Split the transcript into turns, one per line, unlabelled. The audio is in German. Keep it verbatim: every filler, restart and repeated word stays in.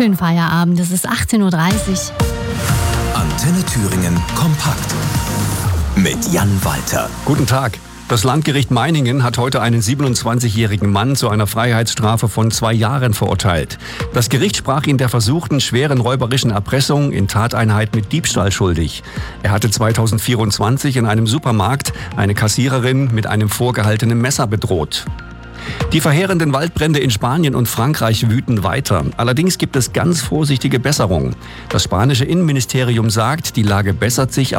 Schönen Feierabend, es ist achtzehn Uhr dreißig.
Antenne Thüringen kompakt mit Jan Walter.
Guten Tag. Das Landgericht Meiningen hat heute einen siebenundzwanzigjährigen Mann zu einer Freiheitsstrafe von zwei Jahren verurteilt. Das Gericht sprach ihn der versuchten schweren räuberischen Erpressung in Tateinheit mit Diebstahl schuldig. Er hatte zweitausendvierundzwanzig in einem Supermarkt eine Kassiererin mit einem vorgehaltenen Messer bedroht. Die verheerenden Waldbrände in Spanien und Frankreich wüten weiter. Allerdings gibt es ganz vorsichtige Besserung. Das spanische Innenministerium sagt, die Lage bessert sich,